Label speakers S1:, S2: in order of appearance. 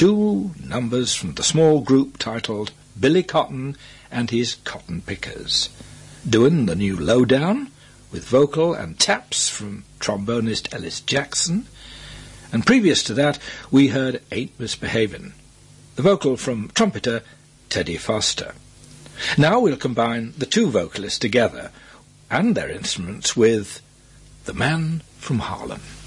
S1: two numbers from the small group titled Billy Cotton and His Cotton Pickers, doing the new Lowdown with vocal and taps from trombonist Ellis Jackson, and previous to that we heard Ain't Misbehavin', the vocal from trumpeter Teddy Foster. Now we'll combine the two vocalists together and their instruments with The Man from Harlem.